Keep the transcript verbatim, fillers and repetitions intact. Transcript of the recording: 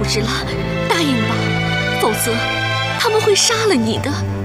止了，答应吧，否则他们会杀了你的。